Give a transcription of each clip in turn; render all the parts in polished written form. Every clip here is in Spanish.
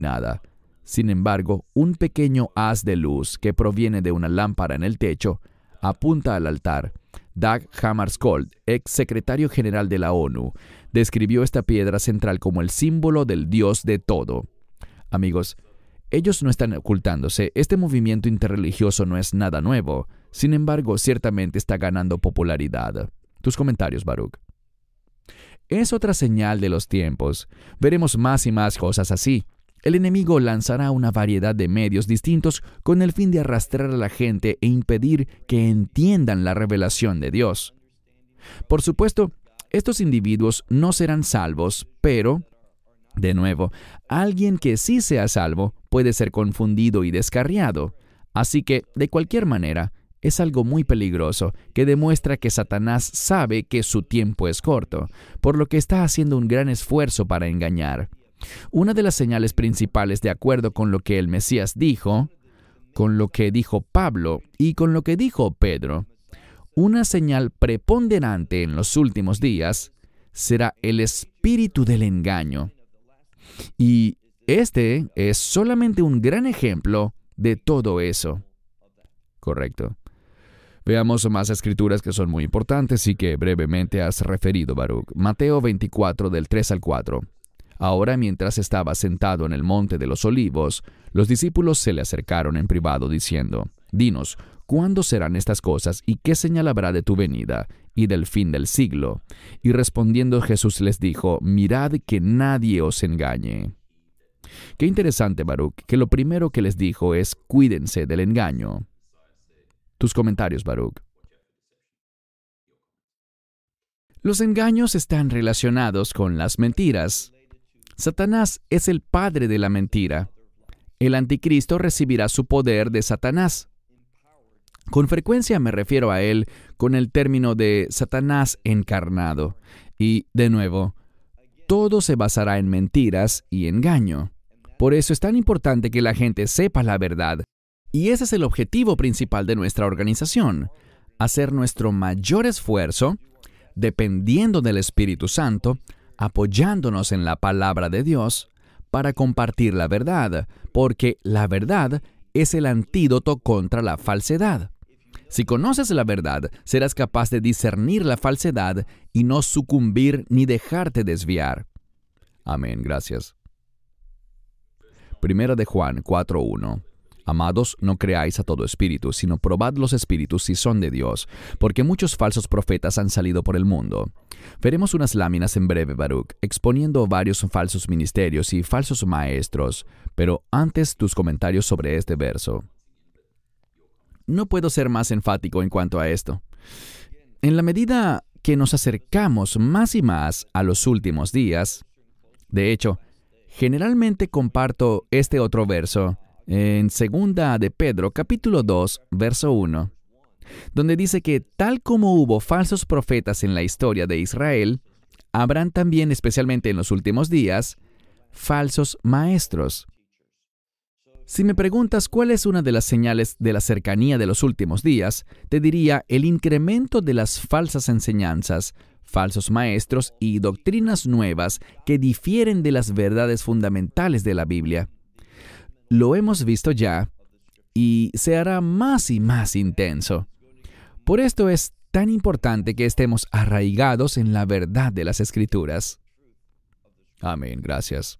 nada. Sin embargo, un pequeño haz de luz que proviene de una lámpara en el techo apunta al altar. Dag Hammarskjöld, ex secretario general de la ONU, describió esta piedra central como el símbolo del Dios de todo. Amigos, ellos no están ocultándose. Este movimiento interreligioso no es nada nuevo. Sin embargo, ciertamente está ganando popularidad. Tus comentarios, Baruch. Es otra señal de los tiempos. Veremos más y más cosas así. El enemigo lanzará una variedad de medios distintos con el fin de arrastrar a la gente e impedir que entiendan la revelación de Dios. Por supuesto, estos individuos no serán salvos, pero, de nuevo, alguien que sí sea salvo puede ser confundido y descarriado. Así que, de cualquier manera, es algo muy peligroso que demuestra que Satanás sabe que su tiempo es corto, por lo que está haciendo un gran esfuerzo para engañar. Una de las señales principales, de acuerdo con lo que el Mesías dijo, con lo que dijo Pablo y con lo que dijo Pedro, una señal preponderante en los últimos días será el espíritu del engaño. Y este es solamente un gran ejemplo de todo eso. Correcto. Veamos más escrituras que son muy importantes y que brevemente has referido, Baruch. Mateo 24, del 3 al 4. Ahora, mientras estaba sentado en el monte de los olivos, los discípulos se le acercaron en privado diciendo: Dinos, ¿cuándo serán estas cosas y qué señal habrá de tu venida y del fin del siglo? Y respondiendo Jesús les dijo: Mirad que nadie os engañe. Qué interesante, Baruch, que lo primero que les dijo es: cuídense del engaño. Tus comentarios, Baruch. Los engaños están relacionados con las mentiras. Satanás es el padre de la mentira. El anticristo recibirá su poder de Satanás. Con frecuencia me refiero a él con el término de Satanás encarnado. Y, de nuevo, todo se basará en mentiras y engaño. Por eso es tan importante que la gente sepa la verdad. Y ese es el objetivo principal de nuestra organización: hacer nuestro mayor esfuerzo, dependiendo del Espíritu Santo, apoyándonos en la palabra de Dios, para compartir la verdad, porque la verdad es el antídoto contra la falsedad. Si conoces la verdad, serás capaz de discernir la falsedad y no sucumbir ni dejarte desviar. Amén, gracias. Primera de Juan 4:1. Amados, no creáis a todo espíritu, sino probad los espíritus si son de Dios, porque muchos falsos profetas han salido por el mundo. Veremos unas láminas en breve, Baruch, exponiendo varios falsos ministerios y falsos maestros, pero antes tus comentarios sobre este verso. No puedo ser más enfático en cuanto a esto. En la medida que nos acercamos más y más a los últimos días, de hecho, generalmente comparto este otro verso en 2 de Pedro, capítulo 2, verso 1, donde dice que tal como hubo falsos profetas en la historia de Israel, habrán también, especialmente en los últimos días, falsos maestros. Si me preguntas cuál es una de las señales de la cercanía de los últimos días, te diría el incremento de las falsas enseñanzas, falsos maestros y doctrinas nuevas que difieren de las verdades fundamentales de la Biblia. Lo hemos visto ya y se hará más y más intenso. Por esto es tan importante que estemos arraigados en la verdad de las Escrituras. Amén, gracias.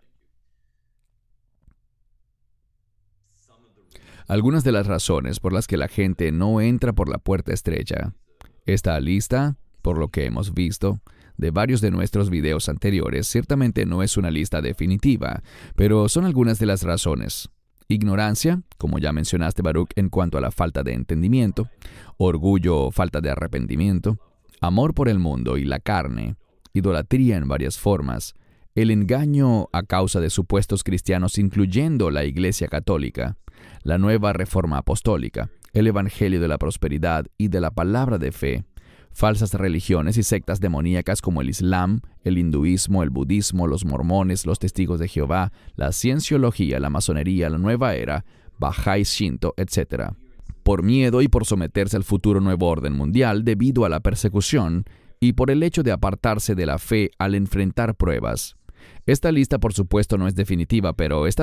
Algunas de las razones por las que la gente no entra por la puerta estrecha. Esta lista, por lo que hemos visto, de varios de nuestros videos anteriores, ciertamente no es una lista definitiva, pero son algunas de las razones. Ignorancia, como ya mencionaste, Baruch, en cuanto a la falta de entendimiento, orgullo o falta de arrepentimiento, amor por el mundo y la carne, idolatría en varias formas, el engaño a causa de supuestos cristianos incluyendo la Iglesia Católica, la nueva reforma apostólica, el evangelio de la prosperidad y de la palabra de fe, falsas religiones y sectas demoníacas como el Islam, el hinduismo, el budismo, los mormones, los testigos de Jehová, la cienciología, la masonería, la nueva era, Bahá'í Shinto, etc. Por miedo y por someterse al futuro nuevo orden mundial debido a la persecución y por el hecho de apartarse de la fe al enfrentar pruebas. Esta lista, por supuesto, no es definitiva, pero está